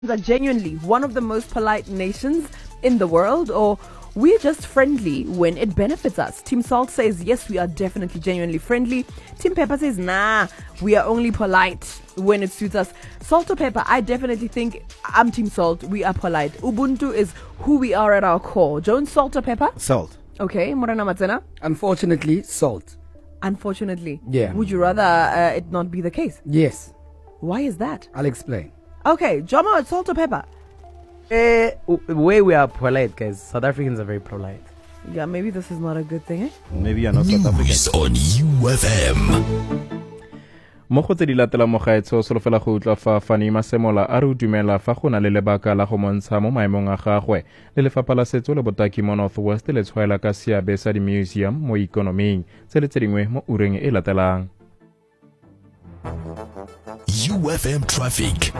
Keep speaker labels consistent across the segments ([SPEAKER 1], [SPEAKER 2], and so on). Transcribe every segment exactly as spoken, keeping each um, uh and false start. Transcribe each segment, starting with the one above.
[SPEAKER 1] are genuinely one of the most polite nations in the world, or we're just friendly when it benefits us? Team Salt says, yes, we are definitely genuinely friendly. Team Pepper says, nah, we are only polite when it suits us. Salt or Pepper, I definitely think I'm Team Salt. We are polite. Ubuntu is who we are at our core. Jones, Salt or Pepper?
[SPEAKER 2] Salt.
[SPEAKER 1] Okay, Morana Matsena?
[SPEAKER 3] Unfortunately, salt.
[SPEAKER 1] Unfortunately?
[SPEAKER 3] Yeah.
[SPEAKER 1] Would you rather uh, it not be the case?
[SPEAKER 3] Yes.
[SPEAKER 1] Why is that?
[SPEAKER 3] I'll explain.
[SPEAKER 1] Okay, Jomo, Salt or Pepper?
[SPEAKER 4] Uh, the way we are polite, guys, South Africans are very polite.
[SPEAKER 1] Yeah, maybe this is not a good thing, eh?
[SPEAKER 2] Maybe you're not South African.
[SPEAKER 5] News on U F M.
[SPEAKER 6] Mo go tse di latela mogaetso solofela go utlwa fa Fani Masemola a re o dumela fa go na le lebaka la go montsha mo maemong a gagwe le lefapha la setso le botaki mo North West le tshwaela ka seabe sa di-museum mo ikonoming tse le tse dingwe mo ureng e latelang.
[SPEAKER 5] U F M traffic.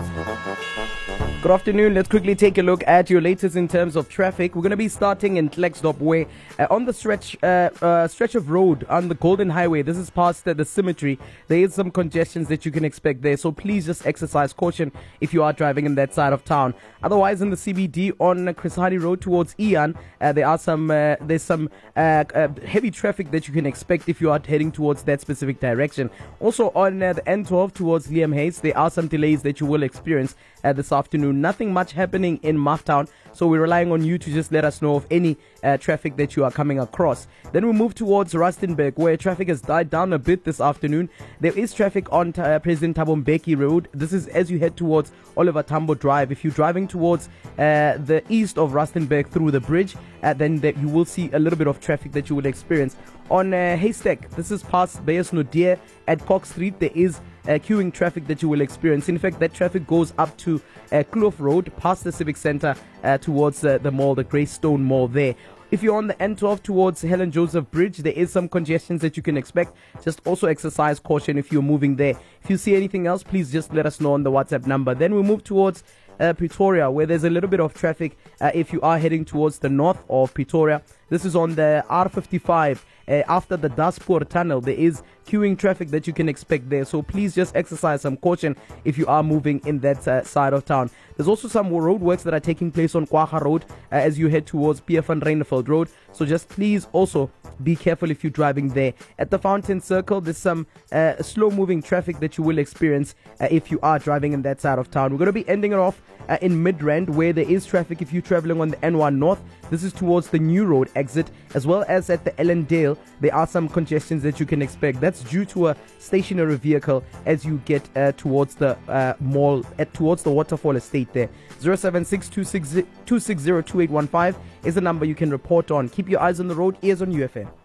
[SPEAKER 4] Good afternoon. Let's quickly take a look at your latest in terms of traffic. We're going to be starting in Klerksdorp Way uh, on the stretch uh, uh, stretch of road on the Golden Highway. This is past uh, the cemetery. There is some congestions that you can expect there, so please just exercise caution if you are driving in that side of town. Otherwise, in the C B D on Chris Hardy Road towards Ian, uh, there are some uh, there's some uh, uh, heavy traffic that you can expect if you are heading towards that specific direction. Also on uh, the N twelve towards Liam Hayes, there are some delays that you will experience uh, this afternoon. Nothing much happening in Maftown, so we're relying on you to just let us know of any uh, traffic that you are coming across. Then we move towards Rustenburg, where traffic has died down a bit this afternoon. There is traffic on uh, President Thabo Mbeki Road. This is as you head towards Oliver Tambo Drive. If you're driving towards uh, the east of Rustenburg through the bridge, uh, then the, you will see a little bit of traffic that you will experience. On uh, Haystack, this is past Bayes Nodia at Cox Street. There is uh, queuing traffic that you will experience. In fact, that traffic goes up to uh, Kloof Road, past the Civic Center, uh, towards uh, the mall, the Greystone Mall there. If you're on the N twelve towards Helen Joseph Bridge, there is some congestions that you can expect. Just also exercise caution if you're moving there. If you see anything else, please just let us know on the WhatsApp number. Then we move towards uh, Pretoria, where there's a little bit of traffic uh, if you are heading towards the north of Pretoria. This is on the R fifty-five. Uh, after the Daspoor Tunnel, there is queuing traffic that you can expect there. So please just exercise some caution if you are moving in that uh, side of town. There's also some roadworks that are taking place on Kwaga Road uh, as you head towards P F and Reinefeld Road. So just please also be careful if you're driving there. At the Fountain Circle, there's some uh, slow-moving traffic that you will experience uh, if you are driving in that side of town. We're going to be ending it off uh, in Midrand, where there is traffic if you're traveling on the N one North. This is towards the New Road exit, as well as at the Ellendale. There are some congestions that you can expect. That's due to a stationary vehicle as you get uh, towards the uh, mall, uh, towards the Waterfall Estate there. zero seven six two six zero two eight one five is the number you can report on. Keep your eyes on the road, ears on U F M.